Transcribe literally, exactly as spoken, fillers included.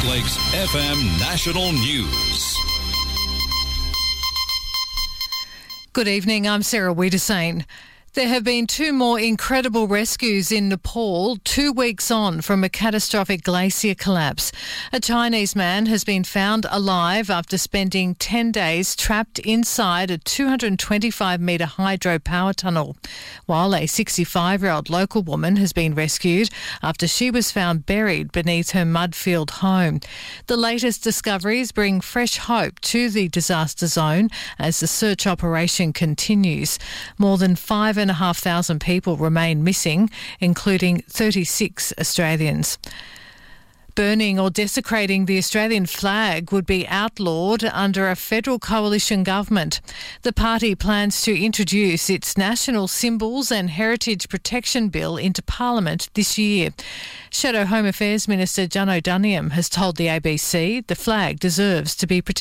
Great Lakes F M National News. Good evening, I'm Sarah Wiedersane. There have been two more incredible rescues in Nepal, two weeks on from a catastrophic glacier collapse. A Chinese man has been found alive after spending ten days trapped inside a two hundred twenty-five metre hydropower tunnel, while a sixty-five-year-old local woman has been rescued after she was found buried beneath her mud-filled home. The latest discoveries bring fresh hope to the disaster zone as the search operation continues. More than five and a half thousand people remain missing, including thirty-six Australians. Burning or desecrating the Australian flag would be outlawed under a federal coalition government. The party plans to introduce its National Symbols and Heritage Protection Bill into Parliament this year. Shadow Home Affairs Minister John O'Doniam has told the A B C the flag deserves to be protected.